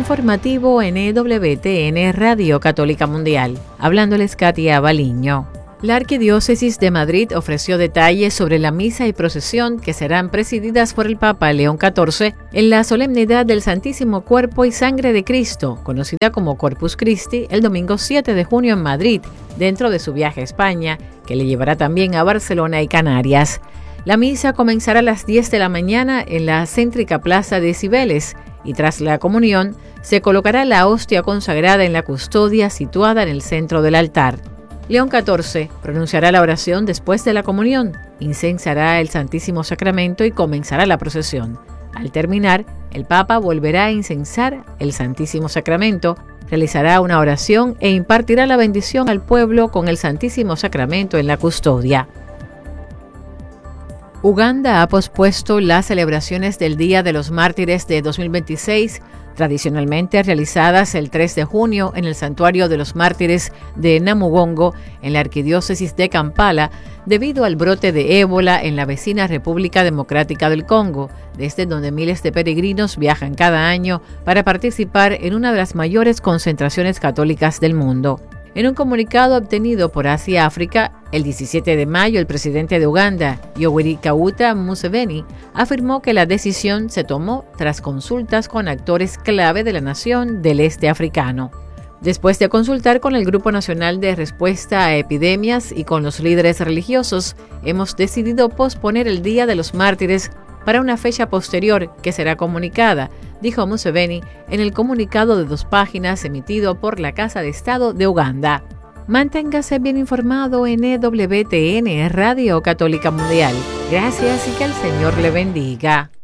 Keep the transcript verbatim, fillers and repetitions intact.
informativo en E W T N Radio Católica Mundial. Hablándoles Katia Baliño. La Arquidiócesis de Madrid ofreció detalles sobre la misa y procesión que serán presididas por el Papa León catorce en la solemnidad del Santísimo Cuerpo y Sangre de Cristo, conocida como Corpus Christi, el domingo siete de junio en Madrid, dentro de su viaje a España, que le llevará también a Barcelona y Canarias. La misa comenzará a las diez de la mañana en la céntrica Plaza de Cibeles y tras la comunión se colocará la hostia consagrada en la custodia situada en el centro del altar. León catorce pronunciará la oración después de la comunión, incensará el Santísimo Sacramento y comenzará la procesión. Al terminar, el Papa volverá a incensar el Santísimo Sacramento, realizará una oración e impartirá la bendición al pueblo con el Santísimo Sacramento en la custodia. Uganda ha pospuesto las celebraciones del Día de los Mártires de dos mil veintiséis, tradicionalmente realizadas el tres de junio en el Santuario de los Mártires de Namugongo, en la Arquidiócesis de Kampala, debido al brote de ébola en la vecina República Democrática del Congo, desde donde miles de peregrinos viajan cada año para participar en una de las mayores concentraciones católicas del mundo. En un comunicado obtenido por Asia África, el diecisiete de mayo, el presidente de Uganda, Yoweri Kaguta Museveni, afirmó que la decisión se tomó tras consultas con actores clave de la nación del este africano. Después de consultar con el Grupo Nacional de Respuesta a Epidemias y con los líderes religiosos, hemos decidido posponer el Día de los Mártires para una fecha posterior que será comunicada, dijo Museveni en el comunicado de dos páginas emitido por la Casa de Estado de Uganda. Manténgase bien informado en E W T N Radio Católica Mundial. Gracias y que el Señor le bendiga.